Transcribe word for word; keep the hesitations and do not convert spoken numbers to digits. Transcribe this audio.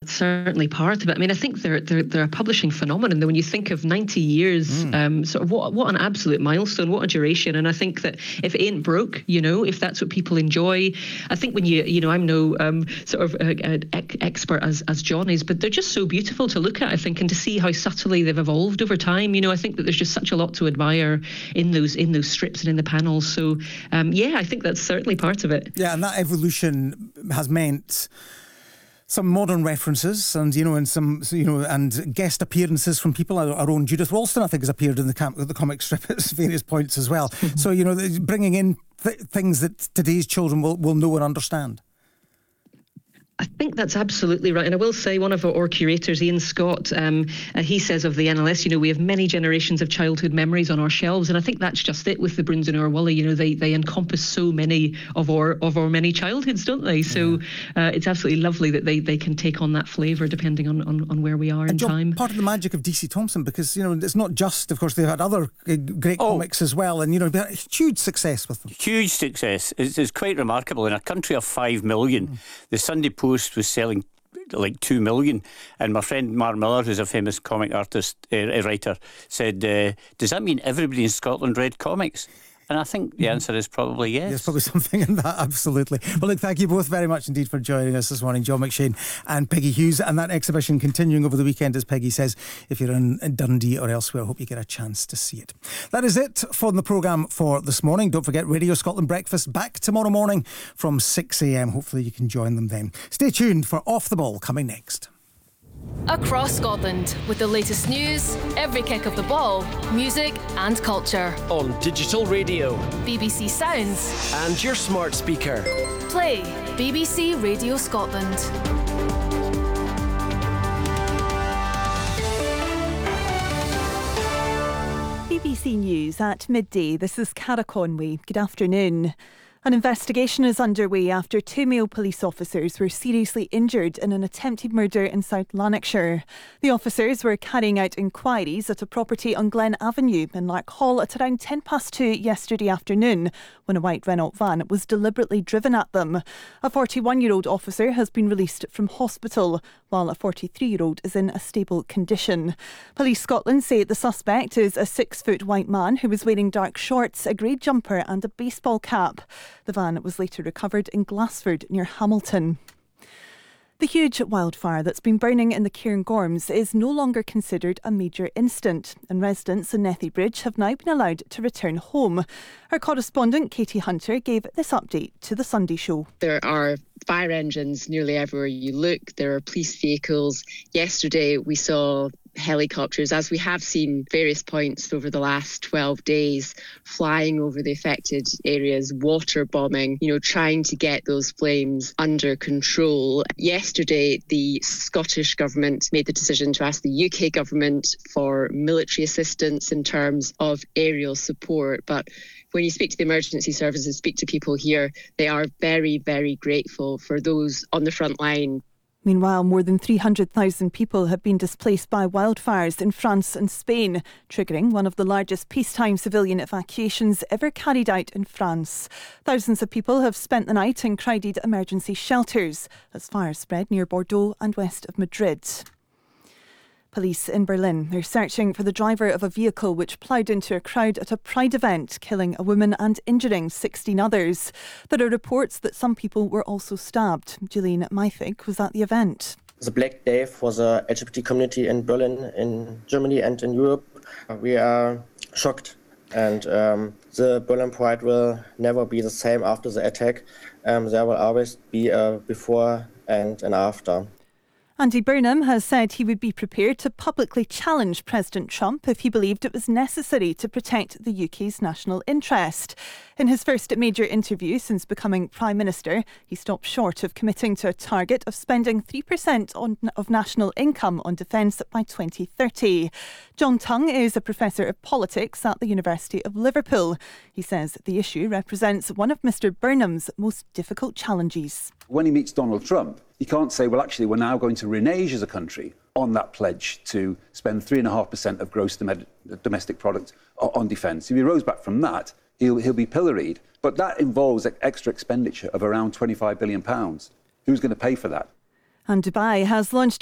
that's certainly part of it. I mean, I think they're they're, they're a publishing phenomenon. Though, when you think of ninety years, mm. um, sort of what what an absolute milestone, what a duration. And I think that if it ain't broke, you know, if that's what people enjoy, I think when you you know, I'm no um, sort of uh, uh, expert as as John is, but they're just so beautiful to look at. I think, and to see how subtly they've evolved over time. You know, I think that there's just such a lot to admire in those in those strips and in the panels. So um, yeah, I think that's certainly part of it. Yeah, and that evolution has meant some modern references, and you know, and some you know, and guest appearances from people. Our, our own Judith Ralston, I think, has appeared in the, camp, the comic strip at various points as well. So you know, bringing in th- things that today's children will, will know and understand. I think that's absolutely right. And I will say, one of our curators, Ian Scott, um, uh, he says of the N L S, you know, we have many generations of childhood memories on our shelves. And I think that's just it with the Broons and our Wally. You know, they they encompass so many of our of our many childhoods, don't they? So yeah. uh, it's absolutely lovely that they, they can take on that flavour depending on, on, on where we are in and John, time. Part of the magic of D C Thomson, because, you know, it's not just, of course, they've had other great oh. comics as well. And, you know, huge success with them. Huge success. It's, it's quite remarkable. In a country of five million, mm. the Sunday Post was selling like two million, and my friend Mar Miller, who's a famous comic artist, uh, writer, said, uh, does that mean everybody in Scotland read comics? And I think the answer is probably yes. There's probably something in that, absolutely. Well, look, thank you both very much indeed for joining us this morning, John McShane and Peggy Hughes. And that exhibition continuing over the weekend, as Peggy says, if you're in, in Dundee or elsewhere, I hope you get a chance to see it. That is it for the programme for this morning. Don't forget Radio Scotland Breakfast back tomorrow morning from six a.m. Hopefully you can join them then. Stay tuned for Off the Ball coming next. Across Scotland, with the latest news, every kick of the ball, music and culture. On digital radio, B B C Sounds, and your smart speaker. Play B B C Radio Scotland. B B C News at midday. This is Cara Conway. Good afternoon. An investigation is underway after two male police officers were seriously injured in an attempted murder in South Lanarkshire. The officers were carrying out inquiries at a property on Glen Avenue in Lark Hall at around ten past two yesterday afternoon when a white Renault van was deliberately driven at them. A forty-one-year-old officer has been released from hospital, while a forty-three-year-old is in a stable condition. Police Scotland say the suspect is a six-foot white man who was wearing dark shorts, a grey jumper and a baseball cap. The van was later recovered in Glassford near Hamilton. The huge wildfire that's been burning in the Cairngorms is no longer considered a major incident, and residents in Nethybridge have now been allowed to return home. Our correspondent Katie Hunter gave this update to the Sunday Show. There are fire engines nearly everywhere you look. There are police vehicles. Yesterday we saw helicopters, as we have seen various points over the last twelve days, flying over the affected areas, water bombing, you know, trying to get those flames under control. Yesterday, the Scottish government made the decision to ask the U K government for military assistance in terms of aerial support. But when you speak to the emergency services, speak to people here, they are very, very grateful for those on the front line. Meanwhile, more than three hundred thousand people have been displaced by wildfires in France and Spain, triggering one of the largest peacetime civilian evacuations ever carried out in France. Thousands of people have spent the night in crowded emergency shelters as fires spread near Bordeaux and west of Madrid. Police in Berlin are searching for the driver of a vehicle which ploughed into a crowd at a Pride event, killing a woman and injuring sixteen others. There are reports that some people were also stabbed. Julian Meithig was at the event. The Black Day for the L G B T community in Berlin, in Germany and in Europe. We are shocked, and um, the Berlin Pride will never be the same after the attack. Um, there will always be a before and an after. Andy Burnham has said he would be prepared to publicly challenge President Trump if he believed it was necessary to protect the U K's national interest. In his first major interview since becoming Prime Minister, he stopped short of committing to a target of spending three percent on, of national income on defence by twenty thirty. John Tongue is a professor of politics at the University of Liverpool. He says the issue represents one of Mr Burnham's most difficult challenges. When he meets Donald Trump, he can't say, well, actually, we're now going to renege as a country on that pledge to spend three point five percent of gross dom- domestic product on defence. If he rows back from that, he'll, he'll be pilloried. But that involves extra expenditure of around twenty-five billion pounds. Who's going to pay for that? And Dubai has launched